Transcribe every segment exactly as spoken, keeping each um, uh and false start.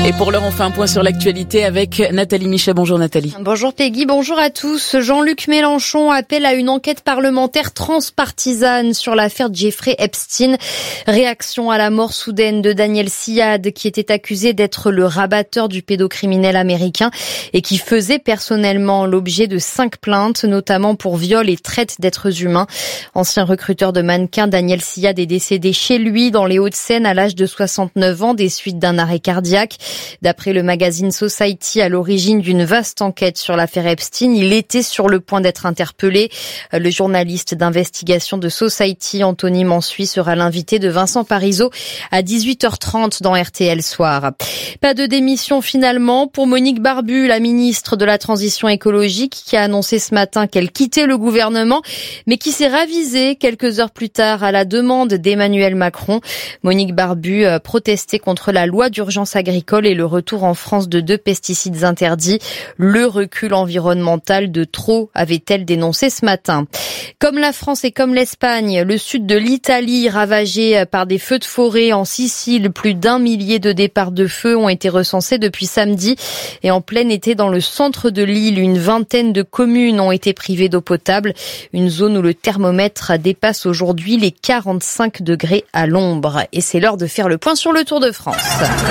Et pour l'heure, on fait un point sur l'actualité avec Nathalie Michet. Bonjour Nathalie. Bonjour Peggy, bonjour à tous. Jean-Luc Mélenchon appelle à une enquête parlementaire transpartisane sur l'affaire Jeffrey Epstein. Réaction à la mort soudaine de Daniel Syad, qui était accusé d'être le rabatteur du pédocriminel américain et qui faisait personnellement l'objet de cinq plaintes, notamment pour viol et traite d'êtres humains. Ancien recruteur de mannequins, Daniel Syad est décédé chez lui dans les Hauts-de-Seine à l'âge de soixante-neuf ans des suites d'un arrêt cardiaque. D'après le magazine Society, à l'origine d'une vaste enquête sur l'affaire Epstein, il était sur le point d'être interpellé. Le journaliste d'investigation de Society, Anthony Mansuy, sera l'invité de Vincent Parisot à dix-huit heures trente dans R T L Soir. Pas de démission finalement pour Monique Barbu, la ministre de la Transition écologique, qui a annoncé ce matin qu'elle quittait le gouvernement, mais qui s'est ravisée quelques heures plus tard à la demande d'Emmanuel Macron. Monique Barbu protestait contre la loi d'urgence agricole et le retour en France de deux pesticides interdits. Le recul environnemental de trop, avait-elle dénoncé ce matin. Comme la France et comme l'Espagne, le sud de l'Italie ravagé par des feux de forêt en Sicile, plus d'un millier de départs de feu ont été recensés depuis samedi. Et en plein été dans le centre de l'île, une vingtaine de communes ont été privées d'eau potable. Une zone où le thermomètre dépasse aujourd'hui les quarante-cinq degrés à l'ombre. Et c'est l'heure de faire le point sur le Tour de France.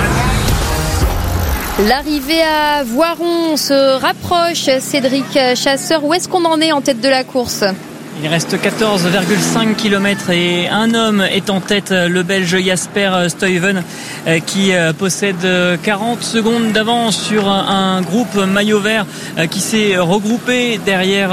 L'arrivée à Voiron se rapproche. Cédric Chasseur, où est-ce qu'on en est en tête de la course ? Il reste quatorze virgule cinq kilomètres et un homme est en tête, le Belge Jasper Stuyven, qui possède quarante secondes d'avance sur un groupe maillot vert qui s'est regroupé derrière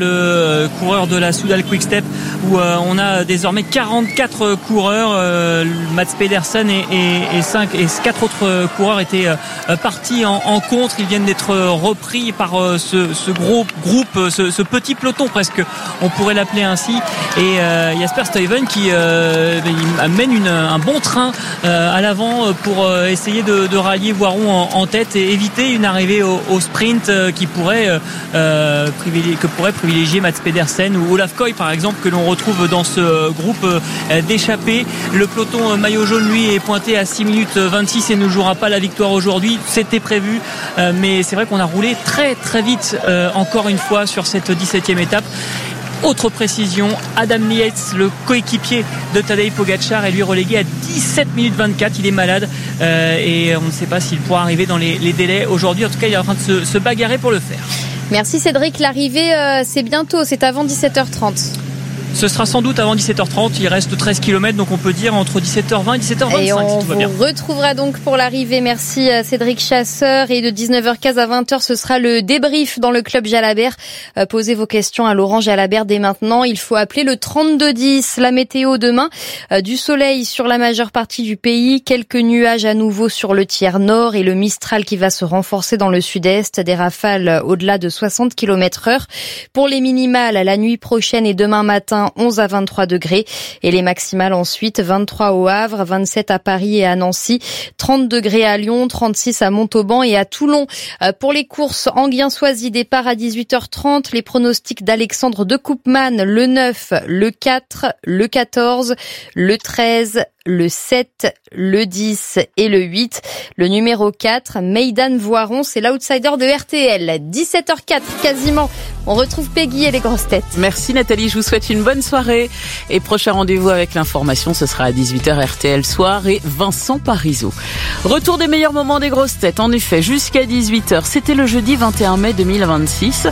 le coureur de la Soudal Quick-Step, où on a désormais quarante-quatre coureurs. Mats Pedersen et, et, et, cinq, et quatre autres coureurs étaient partis en, en contre. Ils viennent d'être repris par ce, ce gros groupe, ce, ce petit peloton presque, on pourrait l'appeler ainsi. Et euh, Jasper Stuyven qui euh, amène une, un bon train euh, à l'avant pour euh, essayer de, de rallier Voiron en, en tête et éviter une arrivée au, au sprint euh, qui pourrait euh, privilégier, que pourrait privilégier Mats Pedersen ou Olaf Koy par exemple, que l'on retrouve dans ce groupe euh, d'échappés. Le peloton euh, maillot jaune lui est pointé à six minutes vingt-six et ne jouera pas la victoire aujourd'hui. C'était prévu, euh, mais c'est vrai qu'on a roulé très très vite euh, encore une fois sur cette dix-septième étape. Autre précision, Adam Yates, le coéquipier de Tadej Pogačar, est lui relégué à dix-sept minutes vingt-quatre. Il est malade euh, et on ne sait pas s'il pourra arriver dans les, les délais aujourd'hui. En tout cas, il est en train de se, se bagarrer pour le faire. Merci Cédric. L'arrivée, euh, c'est bientôt, c'est avant dix-sept heures trente. Ce sera sans doute avant dix-sept heures trente. Il reste treize kilomètres, donc on peut dire entre dix-sept heures vingt et dix-sept heures vingt-cinq. Et on si tout va bien. vous retrouvera donc pour l'arrivée. Merci à Cédric Chasseur. Et de dix-neuf heures quinze à vingt heures, ce sera le débrief dans le club Jalabert. Euh, posez vos questions à Laurent Jalabert dès maintenant. Il faut appeler le trente-deux dix. La météo demain, euh, du soleil sur la majeure partie du pays, quelques nuages à nouveau sur le tiers nord et le Mistral qui va se renforcer dans le sud-est, des rafales au-delà de soixante kilomètres heure. Pour les minimales, la nuit prochaine et demain matin, onze à vingt-trois degrés et les maximales ensuite, vingt-trois au Havre, vingt-sept à Paris et à Nancy, trente degrés à Lyon, trente-six à Montauban et à Toulon. Pour les courses, Anguien-Soisy, départ à dix-huit heures trente, les pronostics d'Alexandre de Koopman, le neuf, le quatre, le quatorze, le treize, le sept, le dix et le huit. Le numéro quatre, Meydan Voiron, c'est l'outsider de R T L. dix-sept heures quatre, quasiment. On retrouve Peggy et les grosses têtes. Merci Nathalie, je vous souhaite une bonne soirée. Et prochain rendez-vous avec l'information, ce sera à dix-huit heures R T L Soir et Vincent Parisot. Retour des meilleurs moments des grosses têtes. En effet, jusqu'à dix-huit heures, c'était le jeudi vingt et un mai deux mille vingt-six.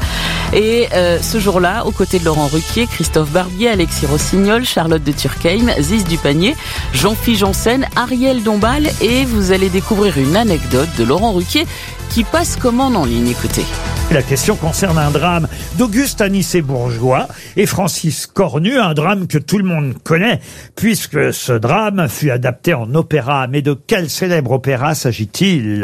Et euh, ce jour-là, aux côtés de Laurent Ruquier, Christophe Barbier, Alexis Rossignol, Charlotte de Turckheim, Ziz Dupanier, Jean-Philippe Janssen, Ariel Dombal, et vous allez découvrir une anecdote de Laurent Ruquier qui passe commande en ligne. Écoutez. La question concerne un drame d'Auguste Anicet-Bourgeois et Francis Cornu, un drame que tout le monde connaît, puisque ce drame fut adapté en opéra. Mais de quel célèbre opéra s'agit-il ?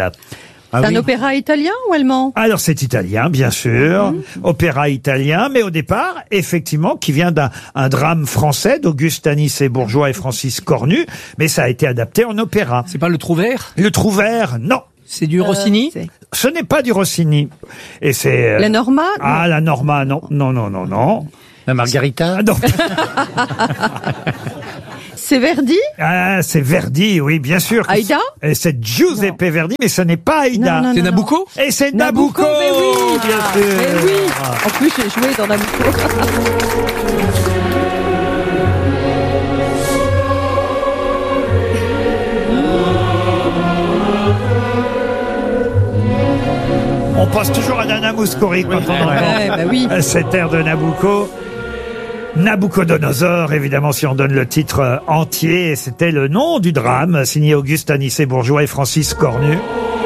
Ah c'est oui. un opéra italien ou allemand ? Alors c'est italien, bien sûr, mmh. opéra italien, mais au départ, effectivement, qui vient d'un un drame français d'Auguste Anicet-Bourgeois et Francis Cornu, mais ça a été adapté en opéra. C'est pas le Trouvert ? Le Trouvert, non. C'est du Rossini ? euh, Ce n'est pas du Rossini. Et c'est... Euh... La Norma ? Ah, la Norma, non, non, non, non, non. La Margarita ? Ah, non. C'est Verdi? Ah, c'est Verdi, oui, bien sûr. Aïda? Et c'est Giuseppe Verdi, mais ce n'est pas Aïda. Non, non, C'est non, Nabucco? Et c'est Nabucco, Nabucco, mais oui. bien Ah, sûr. mais oui. En plus, j'ai joué dans Nabucco. On pense toujours à Nana Mouskouri quand on entend Ouais, bah oui. cet air de Nabucco. Nabucodonosor, évidemment, si on donne le titre euh, entier, c'était le nom du drame, signé Auguste Anicet-Bourgeois et Francis Cornu.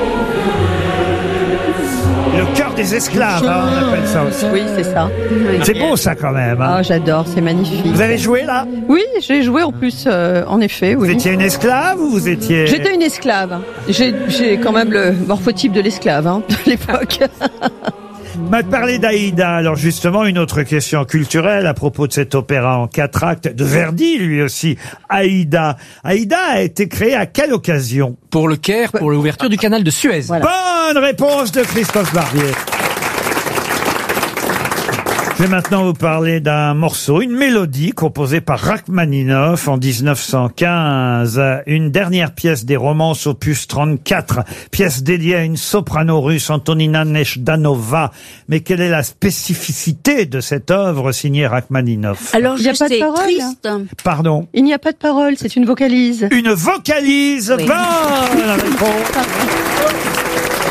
Le cœur des esclaves, hein, on appelle ça aussi. Oui, c'est ça. C'est beau ça quand même. hein. Ah, j'adore, c'est magnifique. Vous avez joué là? Oui, j'ai joué en plus, euh, en effet, Vous oui. étiez une esclave ou vous étiez... J'étais une esclave. J'ai, j'ai quand même le morphotype de l'esclave, hein, de l'époque. m'a parlé d'Aïda. Alors justement, une autre question culturelle à propos de cet opéra en quatre actes de Verdi, lui aussi. Aïda. Aïda a été créée à quelle occasion? Pour le Caire, pour l'ouverture du canal de Suez. Voilà. Bonne réponse de Christophe Barbier. Je vais maintenant vous parler d'un morceau, une mélodie composée par Rachmaninoff en dix-neuf cent quinze. Une dernière pièce des Romances opus trente-quatre. Pièce dédiée à une soprano russe, Antonina Nejdanova. Mais quelle est la spécificité de cette œuvre signée Rachmaninoff? Alors, Il y a je pas de sais, parole, triste. Pardon. Il n'y a pas de parole, c'est une vocalise. Une vocalise. Oui. Bonne réponse